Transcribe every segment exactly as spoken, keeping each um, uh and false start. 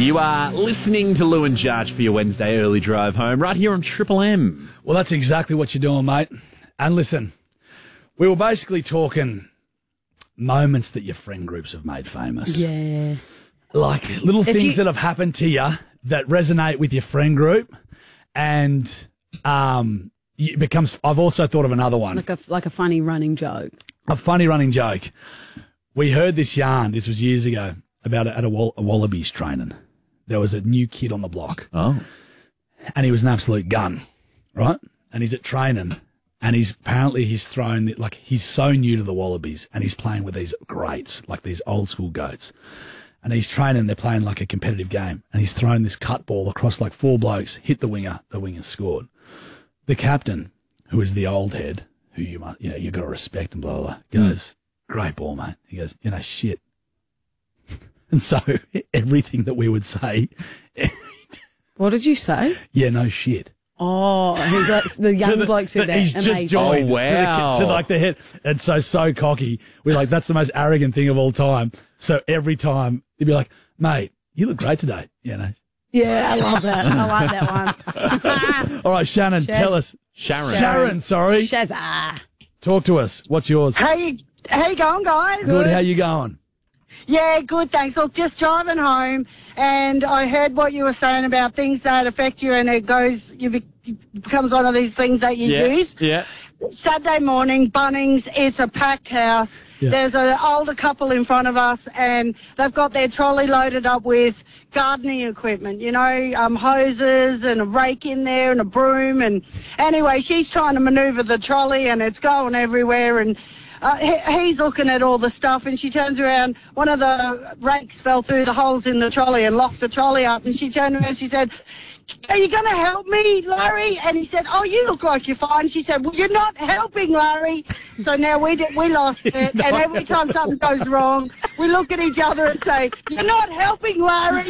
You are listening to Lou and Judge for your Wednesday early drive home right here on Triple M. Well, that's exactly what you're doing, mate. And listen, we were basically talking moments that your friend groups have made famous. Yeah. Like little If things you- that have happened to you that resonate with your friend group. And um, it becomes, I've also thought of another one. Like a, like a funny running joke. A funny running joke. We heard this yarn, this was years ago, about a, at a, wall, a Wallabies training. There was a new kid on the block. Oh. And he was an absolute gun, right? And he's at training, and he's apparently he's thrown, the, like, he's so new to the Wallabies, and he's playing with these greats, like these old school goats. And he's training, they're playing like a competitive game, and he's thrown this cut ball across like four blokes, hit the winger, the winger scored. The captain, who is the old head, who you must, you know, you've got to respect and blah, blah, blah, goes, great ball, mate. He goes, you know, shit. And so everything that we would say, What did you say? yeah, no shit. Oh, he got, the young To the- bloke said that. He's just Amazing. joined Oh, to, the, wow. to like the head. And so, so cocky. We're like, that's the most arrogant thing of all time. So every time he'd be like, mate, you look great today. You know. Yeah, I love that. I like that one. All right, Shannon, Shan- tell us. Sharon. Sharon, sorry. Shazza. Talk to us. What's yours? How you, how you going, guys? Good. How you going? Yeah, good, thanks. Look, just driving home, and I heard what you were saying about things that affect you, and it goes, you be, it becomes one of these things that you Yeah. use. Yeah. Saturday morning, Bunnings, it's a packed house. Yeah. There's an older couple in front of us, and they've got their trolley loaded up with gardening equipment, you know, um, hoses and a rake in there and a broom. And anyway, she's trying to manoeuvre the trolley, and it's going everywhere. And uh, he, he's looking at all the stuff, and she turns around. One of the rakes fell through the holes in the trolley and locked the trolley up. And she turned around and she said, "Are you going to help me, Larry?" And he said, "Oh, you look like you're fine." She said, "Well, you're not helping, Larry." So now we did, we lost it. And every time something goes wrong, we look at each other and say, "You're not helping, Larry."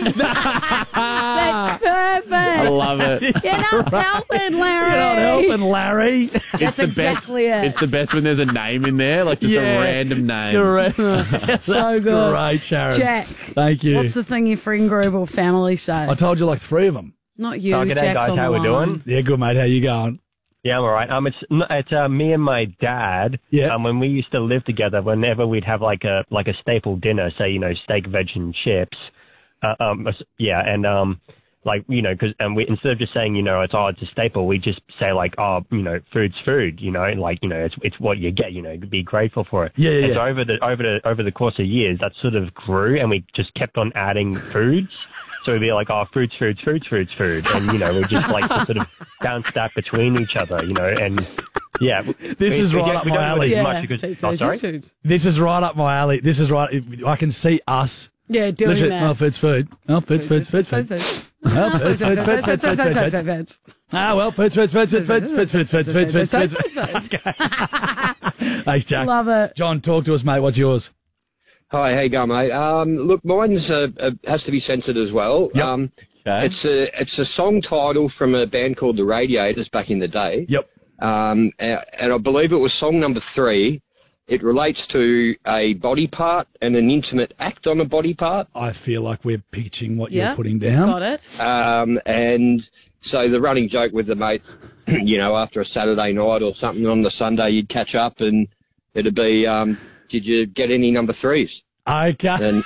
That's perfect. I love it. You're not helping, Larry. You're not helping, Larry. That's It's the exactly best. it. It's the best when there's a name in there, like just Yeah. a random name. Correct. That's So good. great, Sharon. Jack, Thank you. what's the thing your friend group or family say? I told you like three of them. Not you, Oh, g'day, Jack's guys. on How the we line. doing? Yeah, good, mate. How you going? Yeah, I'm all right. Um, it's it's uh, me and my dad. Yeah. Um, when we used to live together, whenever we'd have like a like a staple dinner, say you know steak, veg, and chips. Uh, um, yeah, and um, like you know, because and we instead of just saying you know it's oh it's a staple, we just say like oh you know food's food, you know, like you know it's it's what you get, you know, be grateful for it. Yeah, yeah, And yeah. so over the over the over the course of years, that sort of grew, and we just kept on adding foods. So we'd be like, oh, fruits, fruits, fruits, fruits, food. And, you know, we just like to sort of bounce that between each other, you know, and yeah. This is right up we my don't do alley. it as Yeah. much because, Foods, oh, foods, sorry? foods. This is right up my alley. This is right. I can see us. Yeah, doing Literally, that. oh, food's food. Oh, food's food's food's food. Well, food's food's food, food's food, food's food. Ah, well, food's food's food's food's food's food's food's food's food's food's food's food's. Thanks, Jack. Love it. John, talk to us, mate. What's yours? Hi, how you going, mate? Um, look, mine's uh, uh, has to be censored as well. Yep. Um, Okay. it's a it's a song title from a band called the Radiators back in the day. Yep. Um, and, and I believe it was song number three. It relates to a body part and an intimate act on a body part. I feel like we're pitching what Yeah. you're putting down. Got it. Um, and so the running joke with the mates, you know, after a Saturday night or something on the Sunday, you'd catch up and it'd be, um, did you get any number threes? Okay. And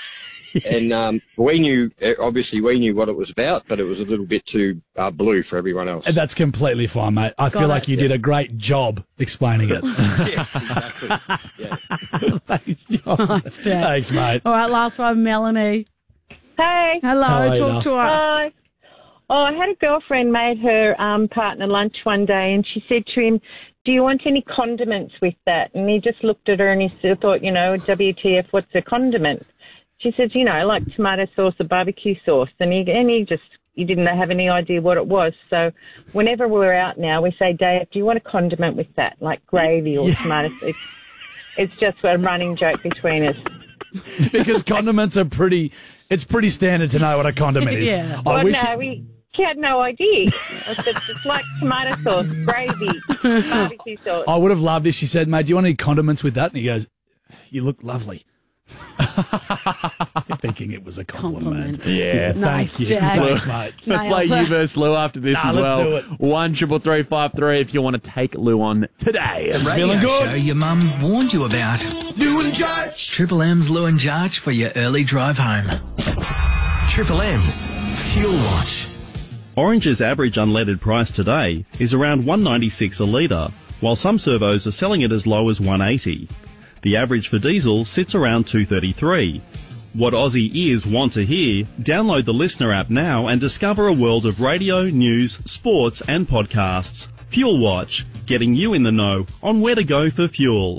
and um, we knew, obviously we knew what it was about, but it was a little bit too uh, blue for everyone else. That's completely fine, mate. I feel Got like it. you did a great job explaining it. Yes, exactly. Yeah. Thanks, John. Nice, Jack. Thanks, mate. All right, last one, Melanie. Hey. Hello, How are you, talk love? to us. Hi. Oh, I had a girlfriend made her um, partner lunch one day, and she said to him, "Do you want any condiments with that?" And he just looked at her and he sort of thought, you know, W T F, what's a condiment? She said, you know, like tomato sauce or barbecue sauce. And he, and he just, he didn't have any idea what it was. So whenever we're out now, we say, "Dave, do you want a condiment with that, like gravy or Yeah. tomato sauce?" It's, it's just a running joke between us. Because condiments are pretty, it's pretty standard to know what a condiment is. Yeah. I Well, wish. no, we, she had no idea. I said, it's like tomato sauce, gravy, barbecue sauce. I would have loved if she said, "Mate, do you want any condiments with that?" And he goes, "You look lovely." Thinking it was a compliment. Compliment. Yeah, Nice, thank you. Jack. Look, Thanks, mate. let's Nailed play that. you versus Lou after this Nah, as let's well. do it. One triple three five three if you want to take Lou on today. The feeling radio good. show your mum warned you about. Lou and Judge. Triple M's Lou and Jarch for your early drive home. Triple M's Fuel Watch. Orange's average unleaded price today is around one ninety-six a litre, while some servos are selling it as low as one eighty. The average for diesel sits around two thirty-three. What Aussie ears want to hear? Download the Listener app now and discover a world of radio, news, sports and podcasts. Fuel Watch, getting you in the know on where to go for fuel.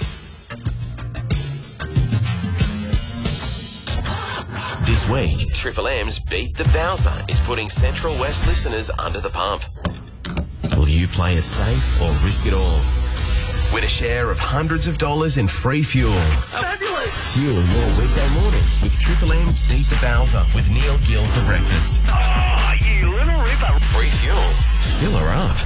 This week, Triple M's Beat the Bowser is putting Central West listeners under the pump. Will you play it safe or risk it all? Win a share of hundreds of dollars in free fuel. Fabulous! Fuel your weekday mornings with Triple M's Beat the Bowser with Neil Gill for breakfast. Oh, you little ripper. Free fuel. Fill her up.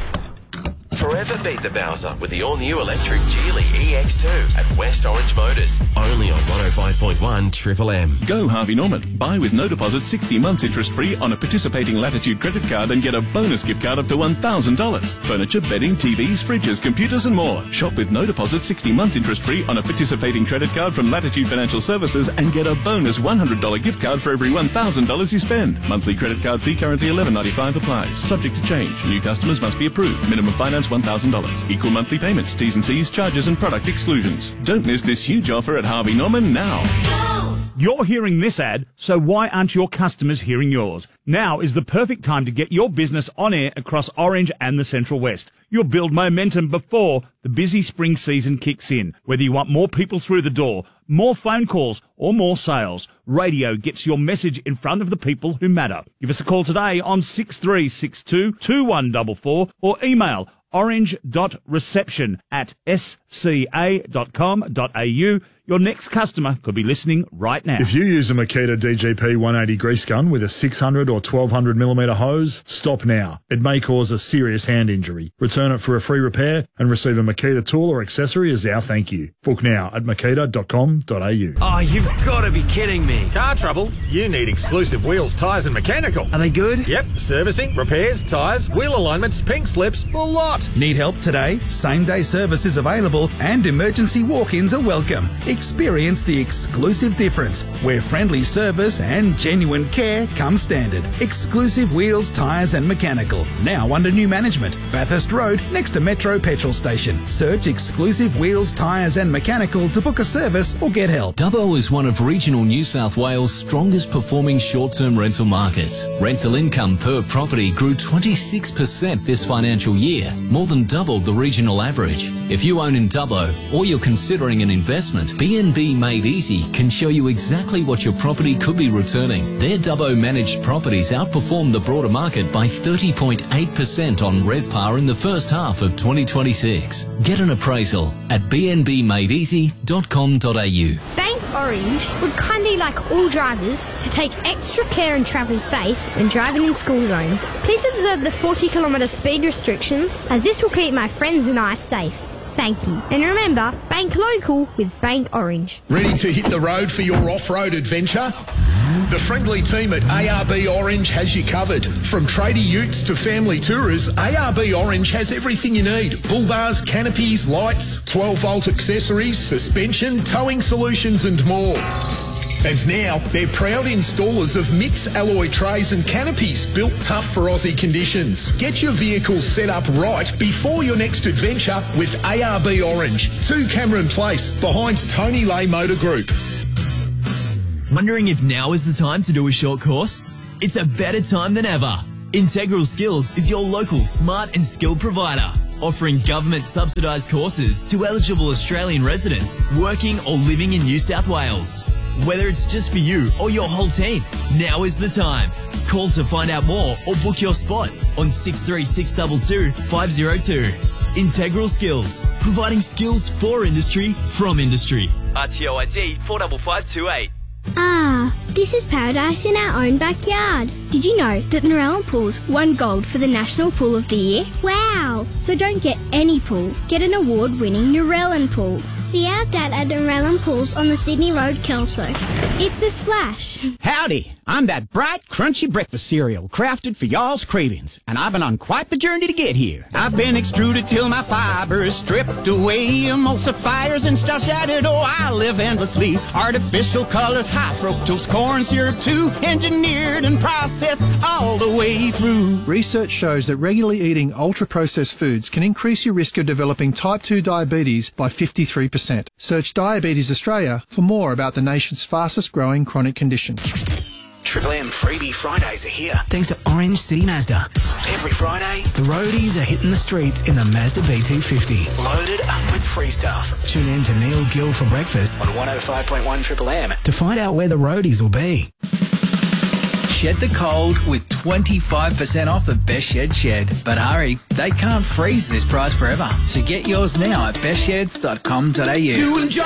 Forever beat the Bowser with the all-new electric Geely E X two at West Orange Motors. Only on one oh five point one Triple M. Go Harvey Norman. Buy with no deposit sixty months interest free on a participating Latitude credit card and get a bonus gift card up to one thousand dollars. Furniture, bedding, T Vs, fridges, computers and more. Shop with no deposit sixty months interest free on a participating credit card from Latitude Financial Services and get a bonus one hundred dollars gift card for every one thousand dollars you spend. Monthly credit card fee currently eleven ninety-five applies. Subject to change. New customers must be approved. Minimum finance one thousand dollars. Equal monthly payments, T's and C's, charges and product exclusions. Don't miss this huge offer at Harvey Norman now. You're hearing this ad, so why aren't your customers hearing yours? Now is the perfect time to get your business on air across Orange and the Central West. You'll build momentum before the busy spring season kicks in. Whether you want more people through the door, more phone calls, or more sales, radio gets your message in front of the people who matter. Give us a call today on six three six two, two one four four or email orange.reception at s c a dot com dot a u. Your next customer could be listening right now. If you use a Makita D G P one eighty grease gun with a six hundred or twelve hundred millimeter hose, stop now. It may cause a serious hand injury. Return it for a free repair and receive a Makita tool or accessory as our thank you. Book now at makita dot com dot a u. Oh, you've got to be kidding me. Car trouble? You need Exclusive Wheels, Tyres and Mechanical. Are they good? Yep. Servicing, repairs, tyres, wheel alignments, pink slips, the lot. Need help today? Same-day service is available and emergency walk-ins are welcome. Experience the exclusive difference, where friendly service and genuine care come standard. Exclusive Wheels, Tyres and Mechanical. Now under new management. Bathurst Road, next to Metro Petrol Station. Search Exclusive Wheels, Tyres and Mechanical to book a service or get help. Dubbo is one of regional New South Wales' strongest performing short-term rental markets. Rental income per property grew twenty-six percent this financial year, more than double the regional average. If you own in Dubbo or you're considering an investment, B N B Made Easy can show you exactly what your property could be returning. Their Dubbo managed properties outperformed the broader market by thirty point eight percent on RevPAR in the first half of twenty twenty-six. Get an appraisal at b n b made easy dot com dot a u. Bank Orange would kindly like all drivers to take extra care and travel safe when driving in school zones. Please observe the forty kilometre speed restrictions, as this will keep my friends and I safe. Thank you. And remember, bank local with Bank Orange. Ready to hit the road for your off-road adventure? The friendly team at A R B Orange has you covered. From tradie utes to family tourers, A R B Orange has everything you need. Bull bars, canopies, lights, twelve volt accessories, suspension, towing solutions and more. And now, they're proud installers of mix alloy trays and canopies built tough for Aussie conditions. Get your vehicle set up right before your next adventure with A R B Orange. two Cameron Place, behind Tony Lay Motor Group. Wondering if now is the time to do a short course? It's a better time than ever. Integral Skills is your local smart and skilled provider, offering government subsidised courses to eligible Australian residents working or living in New South Wales. Whether it's just for you or your whole team, now is the time. Call to find out more or book your spot on six three six two two, five zero two. Integral Skills, providing skills for industry from industry. R T O I D four five five two eight. Ah, this is paradise in our own backyard. Did you know that the Narellan Pools won gold for the National Pool of the Year? Wow! So don't get any pool, get an award-winning Narellan Pool. See our dad at Narellan Pools on the Sydney Road, Kelso. It's a splash. Howdy, I'm that bright, crunchy breakfast cereal crafted for y'all's cravings, and I've been on quite the journey to get here. I've been extruded till my fiber is stripped away, emulsifiers and starch added, oh, I live endlessly. Artificial colors, high fructose corn syrup too, engineered and processed all the way through. Research shows that regularly eating ultra-processed foods can increase your risk of developing type two diabetes by fifty-three percent. Search Diabetes Australia for more about the nation's fastest growing chronic condition. Triple M Freebie Fridays are here, thanks to Orange City Mazda. Every Friday, the roadies are hitting the streets in the Mazda B T fifty, loaded up with free stuff. Tune in to Neil Gill for breakfast on one oh five point one Triple M to find out where the roadies will be. Shed the cold with twenty-five percent off at Best Shed Shed. But hurry, they can't freeze this price forever. So get yours now at best sheds dot com dot a u. You enjoy